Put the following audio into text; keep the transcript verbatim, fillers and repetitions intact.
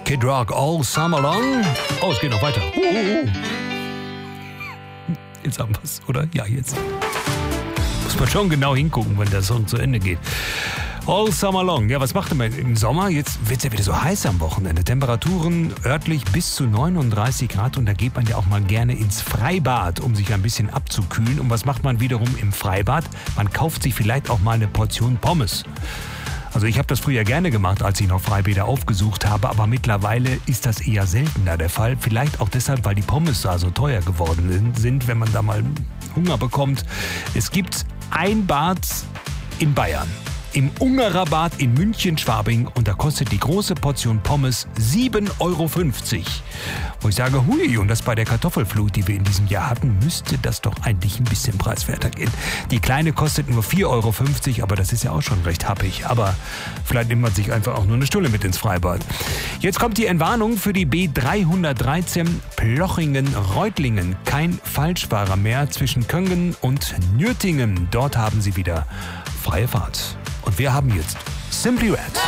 Kid Rock, All Summer Long. Oh, es geht noch weiter. Uh, uh, uh. Jetzt haben wir es, oder? Ja, jetzt. Muss man schon genau hingucken, wenn der Song zu Ende geht. All Summer Long. Ja, was macht man im Sommer? Jetzt wird es ja wieder so heiß am Wochenende. Temperaturen örtlich bis zu neununddreißig Grad und da geht man ja auch mal gerne ins Freibad, um sich ein bisschen abzukühlen. Und was macht man wiederum im Freibad? Man kauft sich vielleicht auch mal eine Portion Pommes. Also ich habe das früher gerne gemacht, als ich noch Freibäder aufgesucht habe, aber mittlerweile ist das eher seltener der Fall. Vielleicht auch deshalb, weil die Pommes da so teuer geworden sind, wenn man da mal Hunger bekommt. Es gibt ein Bad in Bayern, im Ungerer Bad in München-Schwabing und da kostet die große Portion Pommes sieben Euro fünfzig. Wo ich sage, hui, und das bei der Kartoffelflut, die wir in diesem Jahr hatten, müsste das doch eigentlich ein bisschen preiswerter gehen. Die kleine kostet nur vier Euro fünfzig, aber das ist ja auch schon recht happig. Aber vielleicht nimmt man sich einfach auch nur eine Stulle mit ins Freibad. Jetzt kommt die Entwarnung für die B dreihundertdreizehn Plochingen-Reutlingen. Kein Falschfahrer mehr zwischen Köngen und Nürtingen. Dort haben sie wieder freie Fahrt. Und wir haben jetzt Simply Red.